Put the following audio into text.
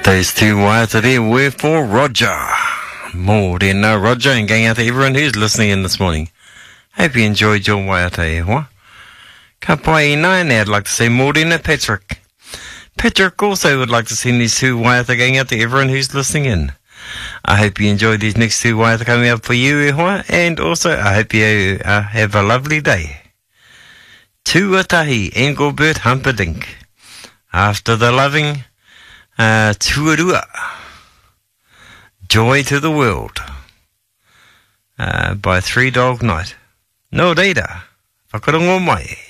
Those two waiata there were for Roger. More than Roger, and going out to everyone who's listening in this morning. Hope you enjoyed your waiata e hoa. Ka pai ina, and I'd like to say more than Patrick. Patrick also would like to send these two waiata going out to everyone who's listening in. I hope you enjoyed these next two waiata coming up for you e hoa, and also I hope you have a lovely day. Tuatahi, Engelbert Humperdinck. After the loving Tuarua. Joy to the World. By Three Dog Night. No reira. Whakarongo mai.